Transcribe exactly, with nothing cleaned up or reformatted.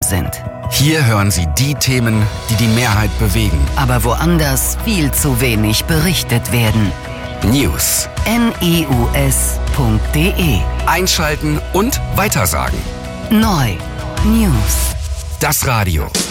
sind. Hier hören Sie die Themen, die die Mehrheit bewegen. Aber woanders viel zu wenig berichtet werden. News. News punkt de. Einschalten und weitersagen. Neu. News. Das Radio.